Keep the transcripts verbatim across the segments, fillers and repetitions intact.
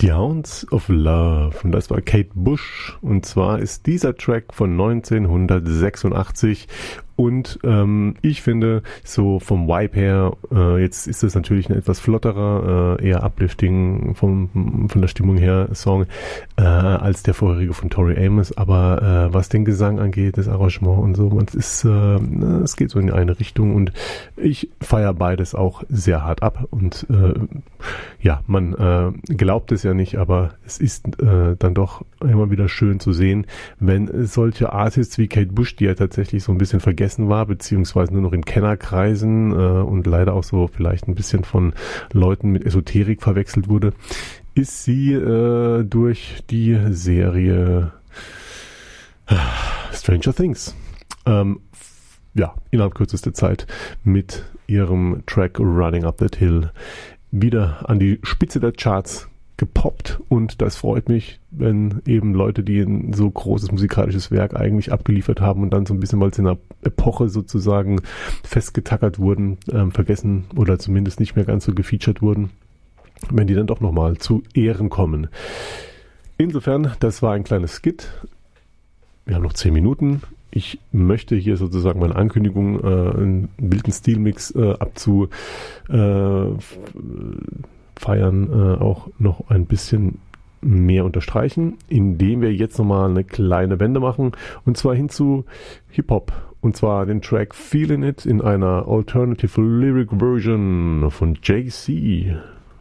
The Hounds of Love, und das war Kate Bush, und zwar ist dieser Track von neunzehnhundertsechsundachtzig. Und ähm, ich finde, so vom Vibe her, äh, jetzt ist das natürlich ein etwas flotterer, äh, eher uplifting vom, von der Stimmung her Song, äh, als der vorherige von Tori Amos, aber äh, was den Gesang angeht, das Arrangement und so, es ist, äh, es geht so in eine Richtung, und ich feiere beides auch sehr hart ab, und äh, ja, man äh, glaubt es ja nicht, aber es ist äh, dann doch immer wieder schön zu sehen, wenn solche Artists wie Kate Bush, die ja tatsächlich so ein bisschen vergessen war, beziehungsweise nur noch in Kennerkreisen äh, und leider auch so vielleicht ein bisschen von Leuten mit Esoterik verwechselt wurde, ist sie äh, durch die Serie äh, Stranger Things ähm, f- ja, innerhalb kürzester Zeit mit ihrem Track Running Up That Hill wieder an die Spitze der Charts gepoppt, und das freut mich, wenn eben Leute, die ein so großes musikalisches Werk eigentlich abgeliefert haben und dann so ein bisschen, weil sie in einer Epoche sozusagen festgetackert wurden, ähm, vergessen oder zumindest nicht mehr ganz so gefeatured wurden, wenn die dann doch nochmal zu Ehren kommen. Insofern, das war ein kleines Skit. Wir haben noch zehn Minuten. Ich möchte hier sozusagen meine Ankündigung, äh, einen wilden Stilmix äh, abzu äh, feiern, äh, auch noch ein bisschen mehr unterstreichen, indem wir jetzt nochmal eine kleine Wende machen, und zwar hin zu Hip-Hop, und zwar den Track Feelin' It in einer Alternative Lyric Version von Jay Z.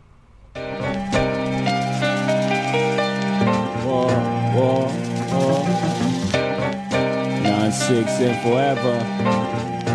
War, war, war. nine six and forever.